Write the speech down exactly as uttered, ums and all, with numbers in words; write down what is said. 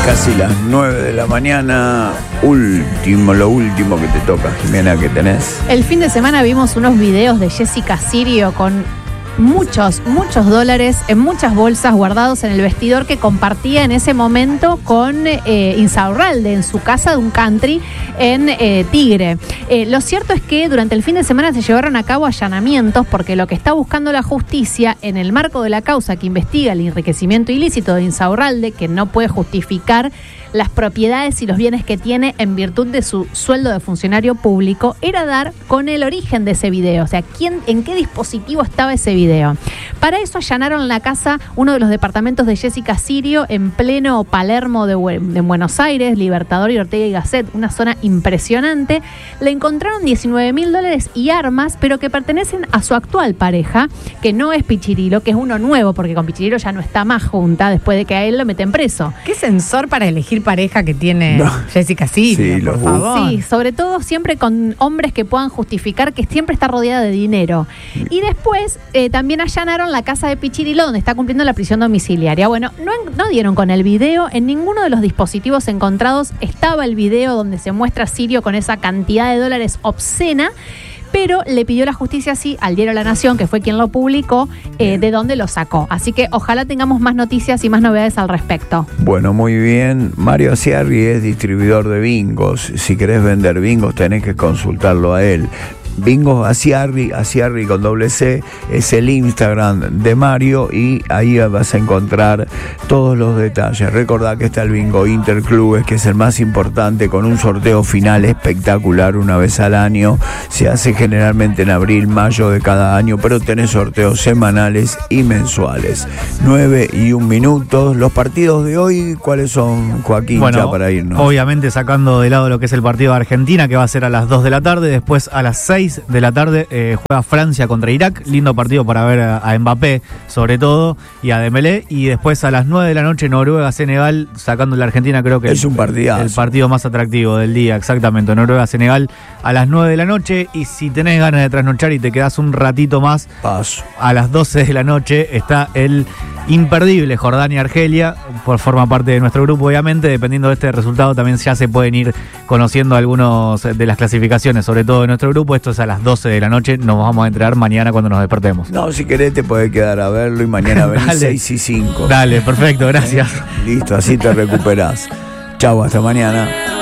Casi las nueve de la mañana, último, lo último que te toca, Jimena, que tenés. El fin de semana vimos unos videos de Jessica Sirio con muchos, muchos dólares en muchas bolsas guardados en el vestidor que compartía en ese momento con eh, Insaurralde en su casa de un country en eh, Tigre. Eh, lo cierto es que durante el fin de semana se llevaron a cabo allanamientos porque lo que está buscando la justicia en el marco de la causa que investiga el enriquecimiento ilícito de Insaurralde, que no puede justificar las propiedades y los bienes que tiene en virtud de su sueldo de funcionario público, era dar con el origen de ese video, o sea, quién, en qué dispositivo estaba ese video. Para eso allanaron la casa, uno de los departamentos de Jessica Sirio, en pleno Palermo de, de Buenos Aires, Libertador y Ortega y Gasset, una zona impresionante. Le encontraron diecinueve mil dólares y armas, pero que pertenecen a su actual pareja, que no es Pichirilo, que es uno nuevo, porque con Pichirilo ya no está más junta, después de que a él lo meten preso. ¿Qué sensor para elegir pareja que tiene no. Jessica Sirio, sí, por favor? Sí, sobre todo siempre con hombres que puedan justificar que siempre está rodeada de dinero. Y después eh, también allanaron la casa de Pichirilo, donde está cumpliendo la prisión domiciliaria. Bueno, no, no dieron con el video. En ninguno de los dispositivos encontrados estaba el video donde se muestra a Sirio con esa cantidad de dólares obscena, pero le pidió la justicia sí al diario La Nación, que fue quien lo publicó, eh, de dónde lo sacó. Así que ojalá tengamos más noticias y más novedades al respecto. Bueno, muy bien. Mario Aciarri es distribuidor de bingos. Si querés vender bingos tenés que consultarlo a él. Bingos Aciarri, Aciarri con doble C, es el Instagram de Mario y ahí vas a encontrar todos los detalles. Recordá que está el bingo Interclubes, que es el más importante, con un sorteo final espectacular una vez al año. Se hace generalmente en abril, mayo de cada año, pero tenés sorteos semanales y mensuales. nueve y un minutos. Los partidos de hoy, ¿cuáles son, Joaquín, bueno, ya para irnos? Obviamente sacando de lado lo que es el partido de Argentina, que va a ser a las dos de la tarde, después a las seis de la tarde eh, juega Francia contra Irak, lindo partido para ver a, a Mbappé sobre todo y a Dembélé, y después a las nueve de la noche Noruega-Senegal, sacando la Argentina creo que es el, un partidazo. el partido más atractivo del día, exactamente, Noruega-Senegal a las nueve de la noche, y si tenés ganas de trasnochar y te quedás un ratito más, paso. A las doce de la noche está el imperdible Jordania-Argelia, por forma parte de nuestro grupo obviamente. Dependiendo de este resultado también ya se pueden ir conociendo algunos de las clasificaciones, sobre todo de nuestro grupo. Esto es a las doce de la noche, nos vamos a enterar mañana cuando nos despertemos. No, si querés te podés quedar a verlo y mañana venís seis y cinco. Dale, perfecto, gracias. Listo, así te recuperás. Chau, hasta mañana.